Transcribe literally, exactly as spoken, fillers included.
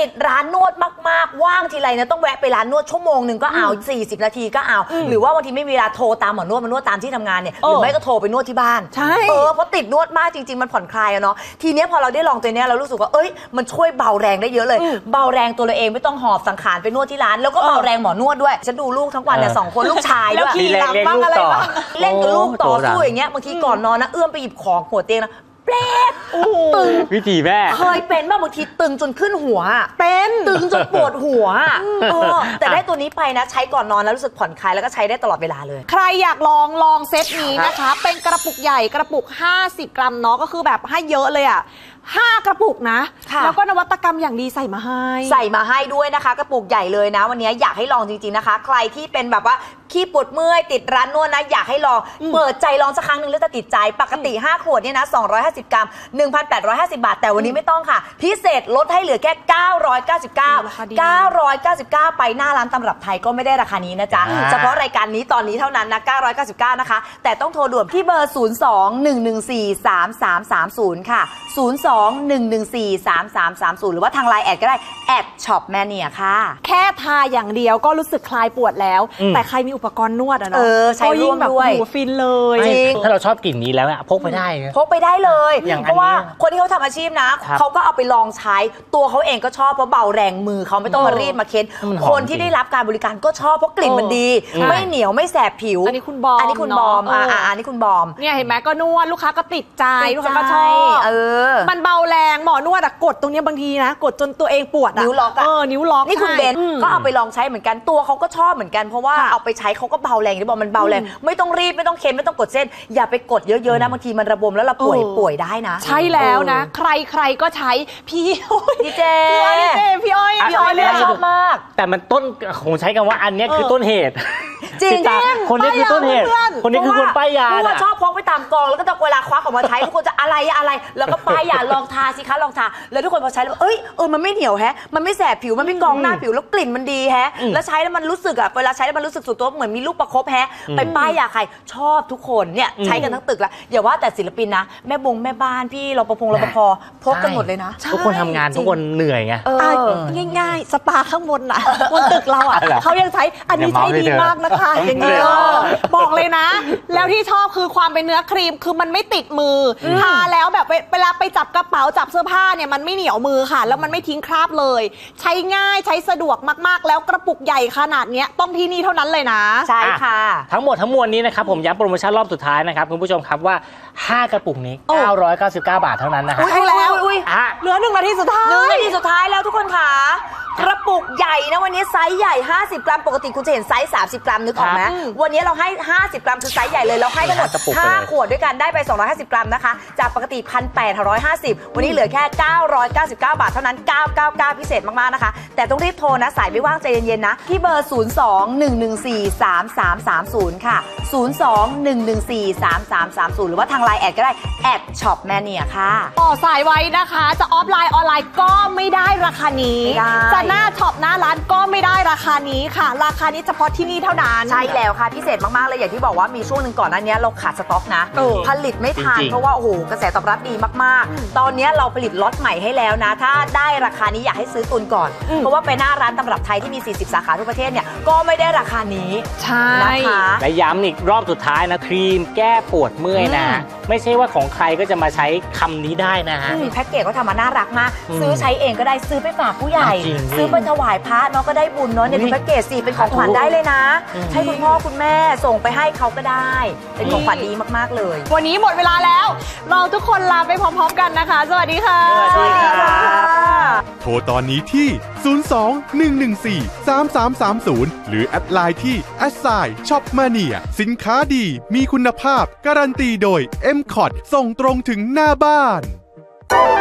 ติดร้านนวดมากๆว่างทีไรเนี่ยต้องแวะไปร้านนวดชั่วโมงหนึ่งก็เอาสี่สิบนาทีก็เอาหรือว่าบางทีไม่มีเวลาโทรตามหมอนวดมานวดตามที่ทำงานเนี่ยหรือไม่ก็โทรไปนวดที่บ้านใช่เออเพราะติดนวดมากจริงๆมันผ่อนคลายอะเนาะทีเนี้ยพอเราได้ลองตัวเนี้ยเรารู้สึกว่าเอ้ยมันช่วยเบาแรงได้เยอะเลยเบาแรงตัวเราเองไม่ต้องหอบสังขารไปนวดที่ร้านแล้วก็เบาแรงหมอนวดด้วยฉันดูลูกทั้งวันเนี่ยสองคนลูกชายด้วยขี่หลังบ้างอะไรบ้างเล่นกับลูกต่อสู้อย่างเงี้ยบางทีก่อนนอนนะเอื้อมไปหยิบของหัวเตียงนะเปรตตึงวิธีแม่เคยเป็นบ้างบางทีตึงจนขึ้นหัวเป็นตึงจนปวดหัวเออแต่ได้ตัวนี้ไปนะใช้ก่อนนอนแล้วรู้สึกผ่อนคลายแล้วก็ใช้ได้ตลอดเวลาเลยใครอยากลองลองเซตนี้นะคะเป็นกระปุกใหญ่กระปุกห้าสิบกรัมเนาะก็คือแบบให้เยอะเลยอ่ะห้ากระปุกนะแล้วก็นวัตกรรมอย่างดีใส่มาให้ใส่มาให้ด้วยนะคะกระปุกใหญ่เลยนะวันนี้อยากให้ลองจริงๆนะคะใครที่เป็นแบบว่าขี้ปวดเมื่อยติดร้านนวดนะอยากให้ลองเปิดใจลองสักครั้งหนึ่งแล้วจะติดใจปกติห้าขวดเนี่ยนะสองร้อยห้าสิบกรัม หนึ่งพันแปดร้อยห้าสิบ บาทแต่วันนี้ไม่ต้องค่ะพิเศษลดให้เหลือแค่เก้าร้อยเก้าสิบเก้า เก้าร้อยเก้าสิบเก้าไปหน้าร้านตำรับไทยก็ไม่ได้ราคานี้นะจ๊ะเฉพาะรายการนี้ตอนนี้เท่านั้นนะเก้าร้อยเก้าสิบเก้านะคะแต่ต้องโทรด่วนที่เบอร์ศูนย์ สอง หนึ่ง หนึ่ง สี่ สาม สาม สาม ศูนย์ค่ะศูนย์ สอง หนึ่ง หนึ่ง สี่ สาม สาม สาม ศูนย์หรือว่าทางไลน์แอดก็ได้แอดช็อปแมเนียค่ะแค่ทาอย่างเดียวก็รู้สึกคลายปวดแล้วแต่ใครมีอุปกรณ์นวดอะเนาะเออใช้ร่วมด้วยหัวฟินเลยจริงถ้าเราชอบกลิ่นนี้แล้วอะพกไปได้พกไปได้เลยเพราะว่าคนที่เขาทำอาชีพนะเขาก็เอาไปลองใช้ตัวเขาเองก็ชอบเพราะเบาแรงมือเขาไม่ต้องมารีดมาเค้นคนที่ได้รับการบริการก็ชอบเพราะกลิ่นมันดีไม่เหนียวไม่แสบผิวอันนี้คุณบอมอันนี้คุณบอมอ่าอันนี้คุณบอมเนี่ยเห็นไหมก็นวดลูกค้าก็ติดใจลูกค้าก็ชอบเออมันเบาแรงหมอนวดอะกดตรงนี้บางทีนะกดจนตัวเองปวดนิ้วล็อกเออนิ้วล็อกนี่คุณเบนก็เอาไปลองใช้เหมือนกันตัวเขาก็ชอบเหมือนกันเพราะว่าเอาไปใช้เขาก็เบาแรงที่บอกมันเบาแรงไม่ต้องรีบไม่ต้องเค้นไม่ต้องกดเส้นอย่าไปกดเยอะๆนะบางทีมันระบมแล้วเราป่วยป่วยได้นะใช่แล้วนะใครใครก็ใช้พี่ดีเจพี่อ้อยพี่อ้อยเลยชอบมากแต่มันต้นผมใช้คำว่าอันนี้คือต้นเหตุจริงคนนี้คือต้นเหตุคนนี้คือคนป้ายยาเพราะว่าชอบพกไปตามกองแล้วก็จะเวลาควักออกมาใช้ทุกคนจะอะไรอะไรแล้วก็ป้ายยาลองทาสิคะลองทาแล้วทุกคนพอใช้แล้วเอ้ยเออมันไม่เหนียวแฮะมันไม่แสบผิวมันไม่กองหน้าผิวแล้วกลิ่นมันดีแฮะแล้วใช้แล้วมันรู้สึกอะเวลาใช้แล้วมันรู้สึกสุดตัวเหมือนมีลูกประคบแฮะไปป้ายยาใครชอบทุกคนเนี่ยใช้กันทั้งตึกละอย่าว่าแต่ศิลปินนะแม่บงแม่บ้านพี่รปภรปภพกกันหมดเลยนะทุกคนทำงานทุกคนเหนื่อยไงง่ายๆสปาข้างบนน่ะบนตึกเราอ่ะเขายังใช้อันนี้ใช้ดีมากนะคะอย่างเงี้ยบอกเลยนะแล้วที่ชอบคือความเป็นเนื้อครีมคือมันไม่ติดมือทาแล้วแบบเวลาไปจับกระเป๋าจับเสื้อผ้าเนี่ยมันไม่เหนียวมือค่ะแล้วมันไม่ทิ้งคราบเลยใช้ง่ายใช้สะดวกมากๆแล้วกระปุกใหญ่ขนาดนี้ต้องที่นี่เท่านั้นเลยนะใช่ค่ะทั้งหมดทั้งมวลนี้นะครับผมย้ำโปรโมชั่นรอบสุดท้ายนะครับคุณผู้ชมครับว่าห้ากระปุกนี้เก้าร้อยเก้าสิบเก้าบาทเท่านั้นนะฮะใช่แล้วเหลือหนึ่งนาทีสุดท้ายหนึ่งนาทีสุดท้ายแล้วทุกคนค่ะกระปุกใหญ่นะวันนี้ไซส์ใหญ่ห้าสิบกรัมปกติคุณจะเห็นไซส์สามสิบกรัมนึกออกไหมวันนี้เราให้ห้าสิบกรัมคือไซส์ใหญ่เลยเราให้ทั้งหมดห้าขวดด้วยกันได้ไปสองร้อยห้าสิบกรัมนะคะจากปกติ หนึ่งพันแปดร้อยห้าสิบ วันนี้เหลือแค่เก้าร้อยเก้าสิบเก้าบาทเท่านั้นเก้าร้อยเก้าสิบเก้าพิเศษมากๆนะคะแต่ต้องรีบโทรนะสายไม่ว่างใจเย็นๆนะที่เบอร์ศูนย์ สอง หนึ่ง หนึ่ง สี่ สาม สาม สาม ศูนย์ค่ะศูนย์ สอง หนึ่ง หนึ่ง สี่ สาม สาม สาม ศูนย์หรือว่าทางไลน์แอดก็ได้แอดช็อปแมเนียค่ะต่อสายไว้นะคะจะออฟไลน์ออนไลน์ก็ไม่ได้ราคานี้จะหน้าช็อปหน้าร้านก็ไม่ได้ราคานี้ค่ะราคานี้เฉพาะที่นี่เท่านั้นใช่แล้วค่ะพิเศษมากๆเลยอย่างที่บอกว่ามีช่วงหนึ่งก่อนหน้านี้เราขาดสต็อกนะผลิตไม่ทันเพราะว่าโอ้โหกระแสตอบรับดีมากๆตอนนี้เราผลิตล็อตใหม่ให้แล้วนะถ้าได้ราคานี้อยากให้ซื้อตุนก่อนเพราะว่าไปหน้าร้านตำรับไทยที่มีสี่สิบสาขาทั่วประเทศเนี่ยก็ไม่ได้ราคานี้ใช่นะคะและย้ำอีกรอบสุดท้ายนะครีมแก้ปวดเมื่อยนะไม่ใช่ว่าของใครก็จะมาใช้คำนี้ได้นะฮะแพ็กเกจเขาทำมาน่ารักมากซื้อใช้เองก็ได้ซื้อไปฝากผู้ใหญ่ซื้อไปถวายพระเนาะก็ได้บุญเนาะเนี่ยดูแพ็กเกจสิเป็นของขวัญได้เลยนะให้คุณพ่อคุณแม่ส่งไปให้เขาก็ได้เป็นของขวัญดีมากๆเลยวันนี้หมดเวลาแล้วเราทุกคนลาไปพร้อมๆกันนะคะสวัสดีค่ะสวัสดีค่ะโทรตอนนี้ที่ศูนย์ สอง หนึ่ง หนึ่ง สี่ สาม สาม สาม ศูนย์หรือแอดไลน์ที่ แอท ไซน์ ช็อปมาเนีย สินค้าดีมีคุณภาพการันตีโดย เอ็ม คอท ส่งตรงถึงหน้าบ้าน